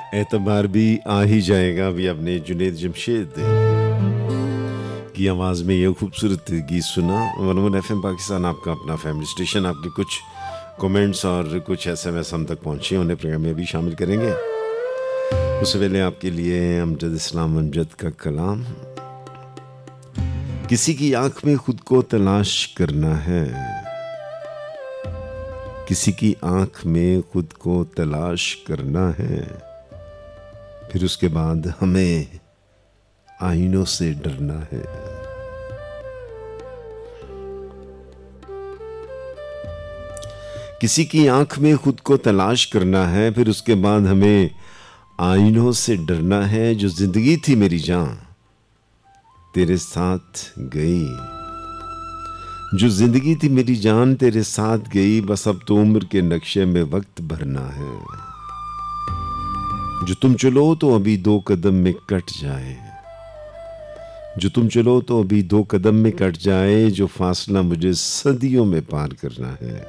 एतबार भी आ ही जाएगा। अभी आपने जुनेद जमशेद की आवाज़ में ये खूबसूरत गीत सुना। 101 FM पाकिस्तान आपका अपना फैमिली स्टेशन। आपके कुछ कमेंट्स और कुछ SMS हम तक पहुँचे, उन्हें प्रोग्राम में भी शामिल करेंगे। उससे पहले आपके लिए अमजद इस्लाम अमजद का कलाम। किसी की आंख में खुद को तलाश करना है, किसी की आंख में खुद को तलाश करना है, फिर उसके बाद हमें आईनों से डरना है। किसी की आंख में खुद को तलाश करना है, फिर उसके बाद हमें आईनों से डरना है। जो जिंदगी थी मेरी जान तेरे साथ गई, जो जिंदगी थी मेरी जान तेरे साथ गई, बस अब तो उम्र के नक्शे में वक्त भरना है। जो तुम चलो तो अभी 2 कदम में कट जाए, जो तुम चलो तो अभी 2 कदम में कट जाए, जो फासला मुझे सदियों में पार करना है।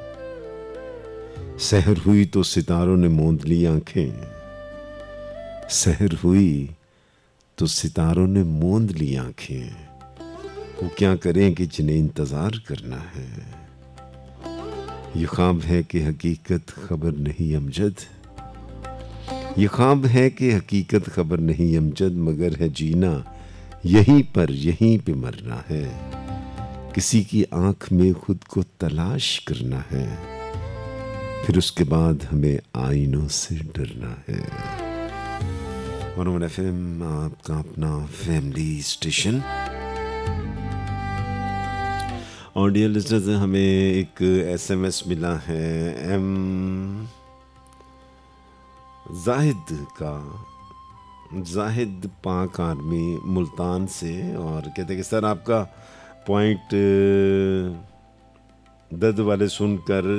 सहर हुई तो सितारों ने मूंद ली आंखें, सहर हुई तो सितारों ने मूंद ली आंखें, वो क्या करें कि जिन्हें इंतजार करना है। ये ख्वाब है कि हकीकत खबर नहीं अमजद, ये ख्वाब है कि हकीकत खबर नहीं अमजद, मगर है जीना यहीं पर यहीं पे मरना है। किसी की आंख में खुद को तलाश करना है, फिर उसके बाद हमें आईनों से डरना है। 101 FM आपका अपना फैमिली स्टेशन। और डियर लिस्टनर्स, हमें एक SMS मिला है एम जाहिद का, जाहिद पाक आर्मी मुल्तान से, और कहते हैं कि सर आपका पॉइंट दर्द वाले सुनकर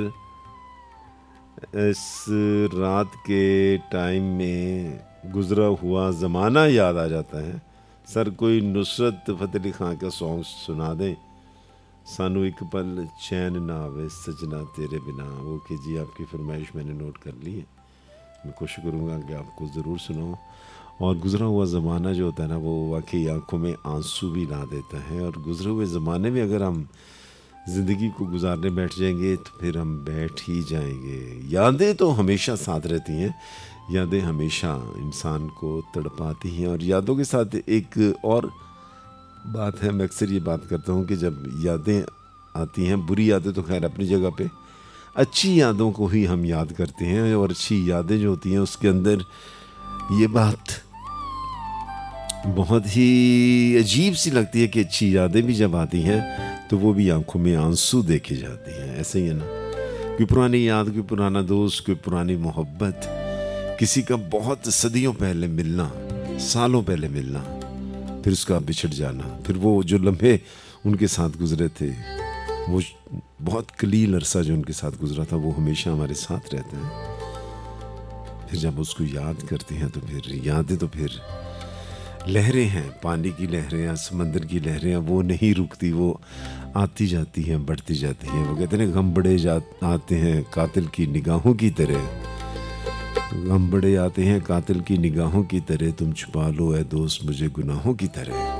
इस रात के टाइम में गुजरा हुआ ज़माना याद आ जाता है। सर कोई नुसरत फ़तेह अली खां का सॉन्ग सुना दें। सानू एक पल चैन ना आवे सजना तेरे बिना। ओके जी, आपकी फरमाइश मैंने नोट कर ली है। मैं कोशिश करूँगा कि आपको ज़रूर सुनाऊँ। और गुजरा हुआ ज़माना जो होता है ना, वो वाकई आँखों में आंसू भी ला देता है। और गुजरे हुए ज़माने में अगर हम ज़िंदगी को गुजारने बैठ जाएंगे तो फिर हम बैठ ही जाएंगे। यादें तो हमेशा साथ रहती हैं, यादें हमेशा इंसान को तड़पाती हैं। और यादों के साथ एक और बात है, मैं अक्सर ये बात करता हूँ कि जब यादें आती हैं, बुरी यादें तो खैर अपनी जगह पे, अच्छी यादों को ही हम याद करते हैं। और अच्छी यादें जो होती हैं उसके अंदर ये बात बहुत ही अजीब सी लगती है कि अच्छी यादें भी जब आती हैं तो वो भी आंखों में आंसू देखे जाती हैं। ऐसे ही है ना, कोई पुरानी याद, कोई पुराना दोस्त, कोई पुरानी मोहब्बत, किसी का बहुत सदियों पहले मिलना, सालों पहले मिलना, फिर उसका बिछड़ जाना, फिर वो जो लम्हे उनके साथ गुजरे थे, वो बहुत कलील अरसा जो उनके साथ गुजरा था, वो हमेशा हमारे साथ रहते हैं। फिर जब उसको याद करते हैं तो फिर यादें तो फिर लहरें हैं, पानी की लहरें या समंदर की लहरें, वो नहीं रुकती, वो आती जाती हैं, बढ़ती जाती हैं। वो कहते हैं गम बड़े आते हैं कातिल की निगाहों की तरह, गम बड़े आते हैं कातिल की निगाहों की तरह, तुम छुपा लो ऐ दोस्त मुझे गुनाहों की तरह।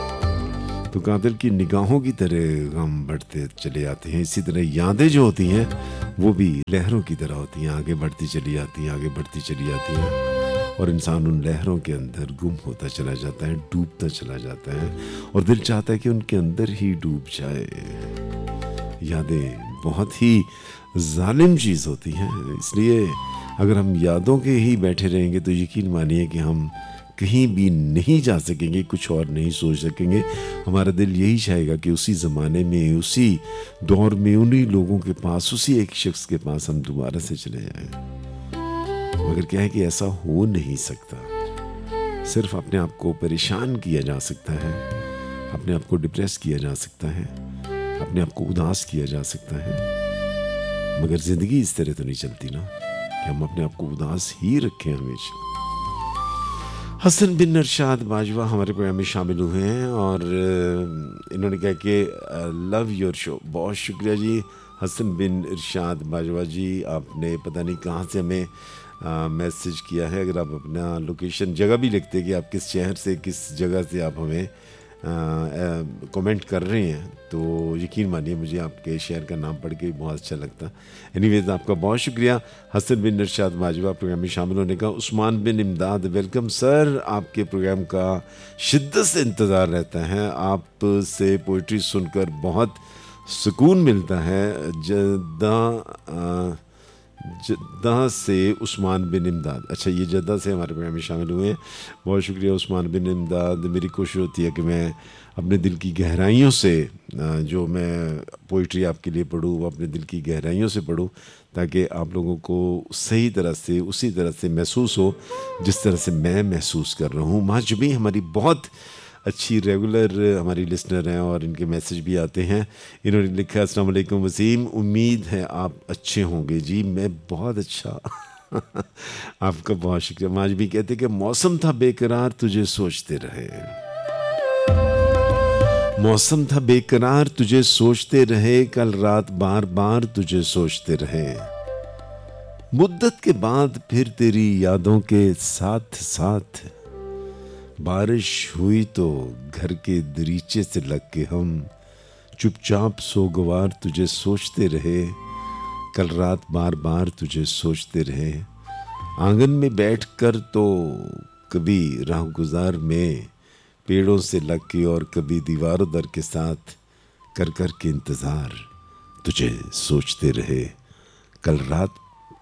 तो कातिल की निगाहों की तरह गम बढ़ते चले आते हैं। इसी तरह यादें जो होती हैं वो भी लहरों की तरह होती हैं, आगे बढ़ती चली आती हैं, आगे बढ़ती चली आती हैं, और इंसान उन लहरों के अंदर गुम होता चला जाता है, डूबता चला जाता है, और दिल चाहता है कि उनके अंदर ही डूब जाए। यादें बहुत ही जालिम चीज़ होती हैं, इसलिए अगर हम यादों के ही बैठे रहेंगे तो यकीन मानिए कि हम कहीं भी नहीं जा सकेंगे, कुछ और नहीं सोच सकेंगे। हमारा दिल यही चाहेगा कि उसी ज़माने में, उसी दौर में, उन्हीं लोगों के पास, उसी एक शख्स के पास हम दोबारा से चले जाएं। मगर क्या है कि ऐसा हो नहीं सकता। सिर्फ अपने आप को परेशान किया जा सकता है, अपने आप को डिप्रेस किया जा सकता है, अपने आप को उदास किया जा सकता है, मगर ज़िंदगी इस तरह तो नहीं चलती ना कि हम अपने आप को उदास ही रखें हमेशा। हसन बिन अरशाद बाजवा हमारे प्रोग्राम में शामिल हुए हैं और इन्होंने कहा कि लव योर शो। बहुत शुक्रिया जी हसन बिन इरशाद बाजवा जी, आपने पता नहीं कहाँ से हमें मैसेज किया है। अगर आप अपना लोकेशन जगह भी लिखते हैं कि आप किस शहर से, किस जगह से आप हमें कमेंट कर रहे हैं, तो यकीन मानिए मुझे आपके शहर का नाम पढ़ के भी बहुत अच्छा लगता। एनीवेज, आपका बहुत शुक्रिया हसन बिन इरशाद माजवा प्रोग्राम में शामिल होने का। उस्मान बिन इमदाद, वेलकम सर। आपके प्रोग्राम का शिद्दत से इंतज़ार रहता है, आपसे पोइट्री सुनकर बहुत सुकून मिलता है। जद्दा से उस्मान बिन इमदाद, अच्छा ये जद्दा से हमारे प्रोग्राम में शामिल हुए हैं, बहुत शुक्रिया उस्मान बिन इमदाद। मेरी कोशिश होती है कि मैं अपने दिल की गहराइयों से जो मैं पोइट्री आपके लिए पढ़ूँ वो अपने दिल की गहराइयों से पढ़ूँ, ताकि आप लोगों को सही तरह से, उसी तरह से महसूस हो जिस तरह से मैं महसूस कर रहा हूँ। माजबी हमारी बहुत अच्छी रेगुलर हमारी लिसनर हैं और इनके मैसेज भी आते हैं। इन्होंने लिखा, अस्सलाम वालेकुम वसीम, उम्मीद है आप अच्छे होंगे। जी मैं बहुत अच्छा आपका बहुत शुक्रिया। माजबी कहते कि मौसम था बेकरार तुझे सोचते रहे, मौसम था बेकरार तुझे सोचते रहे, कल रात बार बार तुझे सोचते रहे, मुद्दत के बाद फिर तेरी यादों के साथ साथ बारिश हुई तो घर के दरीचे से लग के हम चुपचाप सोगवार तुझे सोचते रहे, कल रात बार बार तुझे सोचते रहे, आंगन में बैठकर तो कभी राहगुजार में पेड़ों से लग के और कभी दीवारों दर के साथ कर कर के इंतज़ार तुझे सोचते रहे, कल रात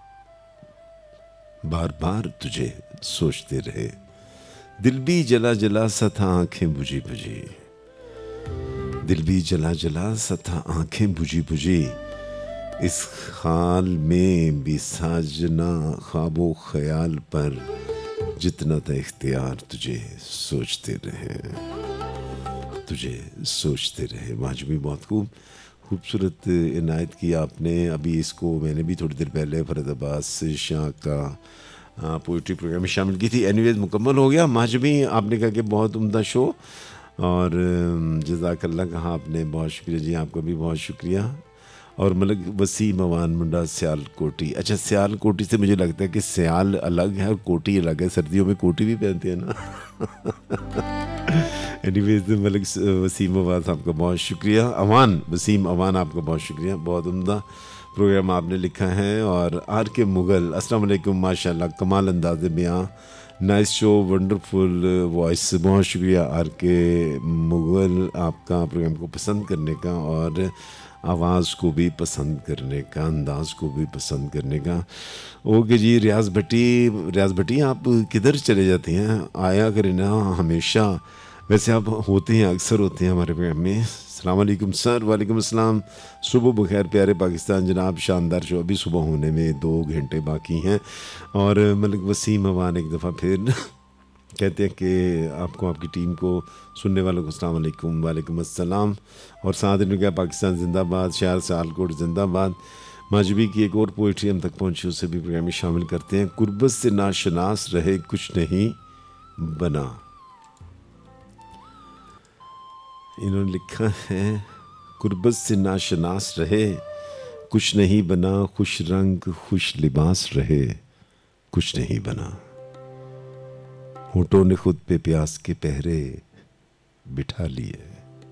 बार बार तुझे सोचते रहे, दिल भी जला जला सा था आंखें बुझी बुझी, दिल भी जला जला सा था आंखें बुझी बुझी, इस हाल में भी साजना ख्वाबो ख्याल पर जितना था इख्तियार तुझे सोचते रहे, तुझे सोचते रहे। माजबी बहुत खूबसूरत इनायत की आपने। अभी इसको मैंने भी थोड़ी देर पहले फरद अब्बास शाह का पोइट्री प्रोग्राम में शामिल की थी। एनीवेज मुकम्मल हो गया। माजबी आपने कहा कि बहुत उम्दा शो और जज़ाकल्लाह कहा आपने, बहुत शुक्रिया जी, आपका भी बहुत शुक्रिया। और मलक वसीम अवान मुंडा सियालकोटी, अच्छा सियालकोटी से मुझे लगता है कि सियाल अलग है और कोटी अलग है, सर्दियों में कोटी भी पहनते हैं ना। एनीवेज मलक वसीम अवान आपका बहुत शुक्रिया, अवान वसीम अवान आपका बहुत शुक्रिया, बहुत उम्दा प्रोग्राम आपने लिखा है। और आर के मुग़ल, अस्सलाम वालेकुम, माशाल्लाह कमाल अंदाज़ बयां, नाइस शो, वंडरफुल वॉइस, बहुत शुक्रिया आर के मुग़ल आपका प्रोग्राम को पसंद करने का और आवाज़ को भी पसंद करने का, अंदाज़ को भी पसंद करने का। ओके जी, रियाज़ भट्टी आप किधर चले जाती हैं, आया करें ना हमेशा, वैसे आप होते हैं, अक्सर होते हैं हमारे प्रोग्राम में। अस्सलाम वालेकुम सर। वालेकुम अस्सलाम, सुबह बखैर प्यारे पाकिस्तान जनाब, शानदार शो, अभी सुबह होने में 2 घंटे बाकी हैं। और मलिक वसीम अवान एक दफ़ा फिर कहते हैं कि आपको, आपकी टीम को, सुनने वालों को अस्सलाम वालेकुम। वालेकुम अस्सलाम। और साथ इन्होंने कहा पाकिस्तान जिंदाबाद, शहर सियालकोट जिंदाबाद। माजबी की एक और पोइट्री हम तक पहुँची, उसे भी प्रोग्राम में शामिल करते हैं। कुर्बत से नाशनास रहे कुछ नहीं बना, इन्होंने लिखा है कुर्बत से नाशनास रहे कुछ नहीं बना, खुश रंग खुश लिबास रहे कुछ नहीं बना, होठों ने खुद पे प्यास के पहरे बिठा लिए,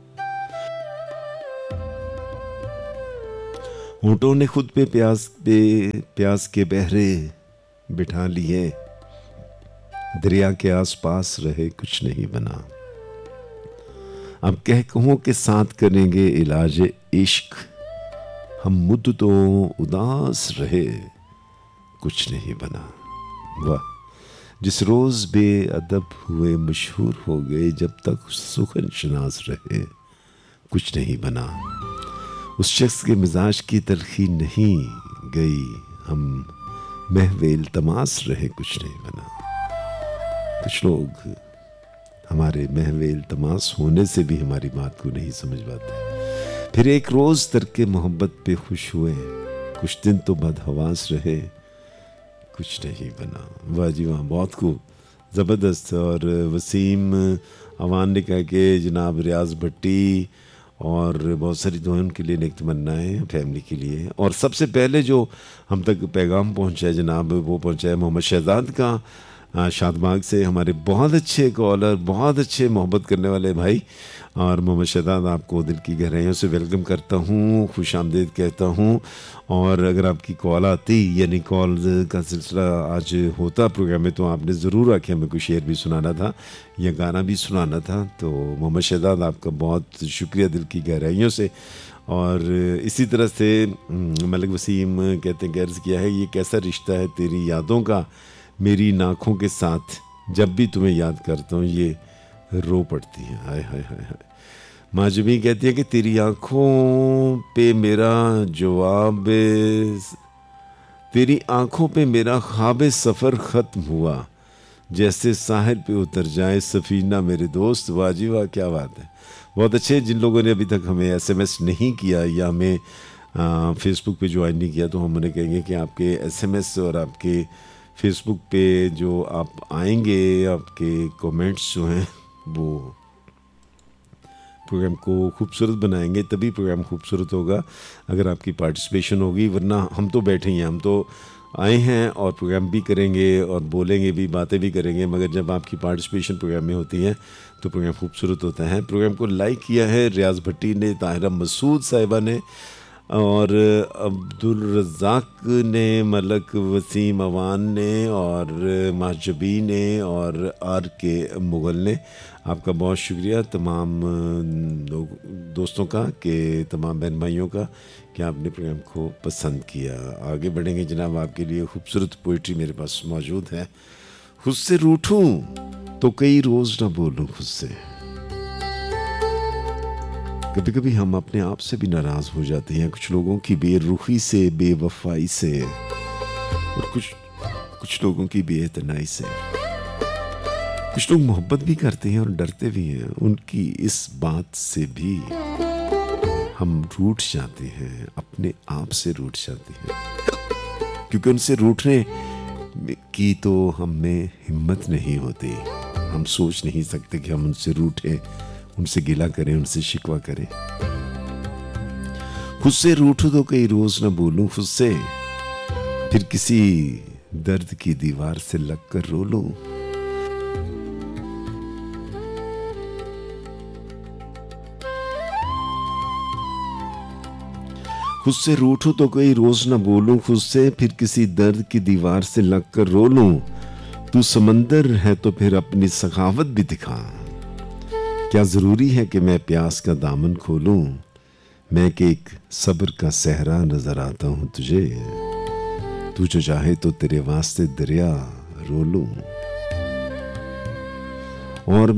होठों ने खुद पे प्यास के पहरे बिठा लिए, दरिया के आसपास रहे कुछ नहीं बना, अब कह कहूं के साथ करेंगे इलाज इश्क, हम मुद्दतों उदास रहे कुछ नहीं बना। वाह, जिस रोज़ बेअदब हुए मशहूर हो गए, जब तक सुखन शनास रहे कुछ नहीं बना, उस शख्स के मिजाज की तलखी नहीं गई, हम महवे इल्तमास रहे कुछ नहीं बना। कुछ लोग हमारे महवे इल्तमास होने से भी हमारी बात को नहीं समझ पाते। फिर एक रोज़ तरके मोहब्बत पे खुश हुए, कुछ दिन तो बदहवास रहे कुछ नहीं बना। वाह जी वाह, बहुत खूब, ज़बरदस्त। और वसीम अवान ने कहा कि जनाब रियाज़ भट्टी और बहुत सारी दुआएं उनके लिए, नेक तमन्नाएं फैमिली के लिए। और सबसे पहले जो हम तक पैगाम पहुंचा है जनाब, वो पहुंचा है मोहम्मद शहजाद का शादबाग से, हमारे बहुत अच्छे कॉलर, बहुत अच्छे मोहब्बत करने वाले भाई। और मोहम्मद शहजाद, आपको दिल की गहराइयों से वेलकम करता हूँ, खुश आमदीद कहता हूँ। और अगर आपकी कॉल आती, यानी कॉल का सिलसिला आज होता प्रोग्राम में, तो आपने ज़रूर आके हमें कोई शेर भी सुनाना था या गाना भी सुनाना था। तो मोहम्मद शहजाद, आपका बहुत शुक्रिया दिल की गहराइयों से। और इसी तरह से मलिक वसीम कहते हैं, अर्ज़ किया है, ये कैसा रिश्ता है तेरी यादों का मेरी नाखों के साथ, जब भी तुम्हें याद करता हूँ ये रो पड़ती है। हाय हाय हाय हाय। माजमी कहती है कि तेरी आंखों पे मेरा जवाब, तेरी आंखों पे मेरा ख्वाब सफ़र ख़त्म हुआ, जैसे साहिल पे उतर जाए सफ़ीना मेरे दोस्त। वाह जी वाह, क्या बात है। बहुत अच्छे। जिन लोगों ने अभी तक हमें SMS नहीं किया या हमें फेसबुक पे ज्वाइन नहीं किया, तो हम उन्हें कहेंगे कि आपके SMS और आपके फेसबुक पे जो आप आएंगे, आपके कमेंट्स जो हैं वो प्रोग्राम को खूबसूरत बनाएंगे, तभी प्रोग्राम खूबसूरत होगा अगर आपकी पार्टिसिपेशन होगी। वरना हम तो बैठे ही हैं, हम तो आए हैं और प्रोग्राम भी करेंगे और बोलेंगे भी, बातें भी करेंगे, मगर जब आपकी पार्टिसिपेशन प्रोग्राम में होती है तो प्रोग्राम खूबसूरत होता है। प्रोग्राम को लाइक किया है रियाज भट्टी ने, ताहिरा मसूद साहिबा ने, और अब्दुल रज़ाक ने, मलक वसीम अवान ने, और महजबी ने, और RK मुग़ल ने। आपका बहुत शुक्रिया तमाम दोस्तों का, कि तमाम बहन भाइयों का, कि आपने प्रोग्राम को पसंद किया। आगे बढ़ेंगे जनाब, आपके लिए खूबसूरत पोइट्री मेरे पास मौजूद है। खुद से रूठूं तो कई रोज़ ना बोलूं खुद से। कभी कभी हम अपने आप से भी नाराज़ हो जाते हैं, कुछ लोगों की बेरुखी से, बेवफाई से, और कुछ लोगों की बेइतनाई से। कुछ लोग मोहब्बत भी करते हैं और डरते भी हैं, उनकी इस बात से भी हम रूठ जाते हैं, अपने आप से रूठ जाते हैं, क्योंकि उनसे रूठने की तो हम में हिम्मत नहीं होती। हम सोच नहीं सकते कि हम उनसे रूठें, उनसे गिला करें, उनसे शिकवा करें। खुद से रूठूं तो कई रोज न बोलूं खुद से, फिर किसी दर्द की दीवार से लगकर रो लूं। खुद से रूठूं तो कई रोज न बोलूं खुद से, फिर किसी दर्द की दीवार से लगकर रो लूं। तू समंदर है तो फिर अपनी सखावत भी दिखा, क्या जरूरी है कि मैं प्यास का दामन खोलूं। मैं कि एक सब्र का सहरा नजर आता हूं तुझे, तू जो चाहे तो तेरे वास्ते दरिया रो लूं। और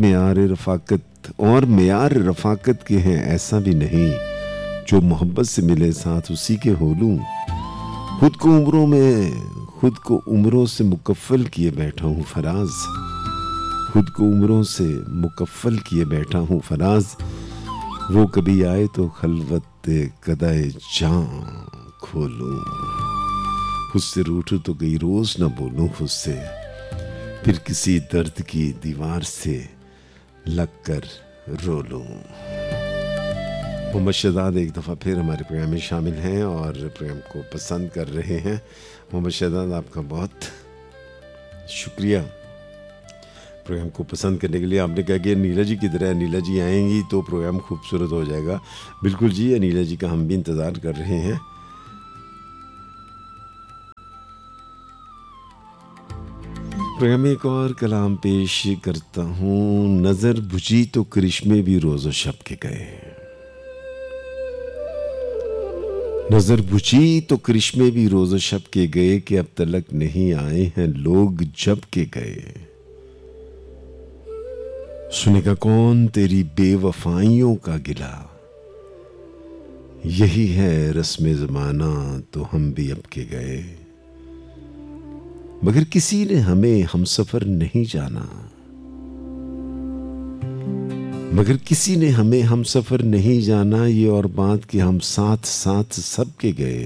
मेयार रफाकत के हैं ऐसा भी नहीं, जो मोहब्बत से मिले साथ उसी के हो लूं। खुद को उम्रों से मुकफ्फल किए बैठा हूं फराज, खुद को उम्रों से मुकफ्फल किए बैठा हूं फराज। वो कभी आए तो खलवत कदाए जां खोलूं। खुद से रूठूं तो कई रोज न बोलूं खुद से, फिर किसी दर्द की दीवार से लगकर रो लूं। मोहम्मद शहजाद एक दफ़ा फिर हमारे प्रोग्राम में शामिल हैं और प्रोग्राम को पसंद कर रहे हैं। मोहम्मद शहजाद, आपका बहुत शुक्रिया प्रोग्राम को पसंद करने के लिए। आपने कहा कि नीला जी किधर है, नीला जी आएंगी तो प्रोग्राम खूबसूरत हो जाएगा। बिल्कुल जी, नीला जी का हम भी इंतज़ार कर रहे हैं। प्रोग्राम में एक और कलाम पेश करता हूँ। नज़र बुझी तो करिश्मे भी रोज़ो शब के गए, नज़र बुझी तो करिश्मे भी रोज़ो शब के गए, कि अब तलक नहीं आए हैं लोग जब के गए। सुनेगा कौन तेरी बेवफाइयों का गिला, यही है रस्म ज़माना तो हम भी अब के गए। मगर किसी ने हमें हमसफर नहीं जाना, मगर किसी ने हमें हमसफर नहीं जाना, ये और बात कि हम साथ साथ सब के गए।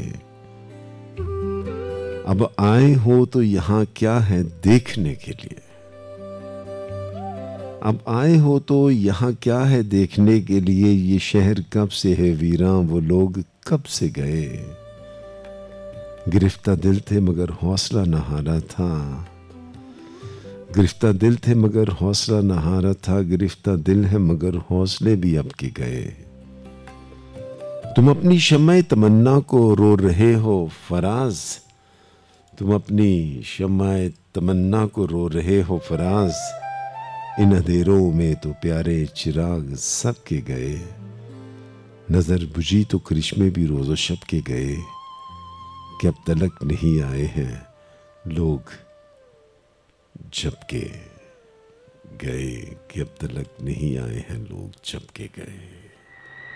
अब आए हो तो यहां क्या है देखने के लिए, अब आए हो तो यहाँ क्या है देखने के लिए, ये शहर कब से है वीरां, वो लोग कब से गए। गिरफ्ता दिल थे मगर हौसला न हारा था, गिरफ्ता दिल थे मगर हौसला न हारा था, गिरफ्ता दिल है मगर हौसले भी अब के गए। तुम अपनी शम्मे तमन्ना को रो रहे हो फराज, तुम अपनी शम्मे तमन्ना को रो रहे हो फराज, इन अंधेरों में तो प्यारे चिराग सब के गए। नजर बुझी तो करिश्मे भी रोज़ो शब के गए, कि अब तलक नहीं आए हैं लोग जब के गए, कि अब तलक नहीं आए हैं लोग जब के गए।